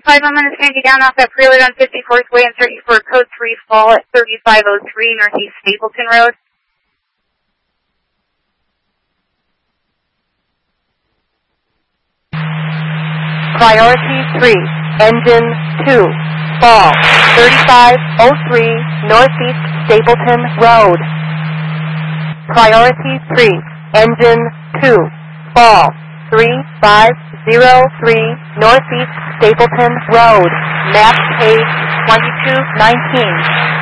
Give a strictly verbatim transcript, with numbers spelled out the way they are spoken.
five, I'm going to send you down off that preload on fifty-fourth Way and start you for code three fall at thirty-five oh three Northeast Stapleton Road. Priority three, engine two, fall, thirty-five oh three Northeast Stapleton Road. Priority three, engine two, fall, three five oh three Northeast Stapleton Road, map page twenty-two nineteen.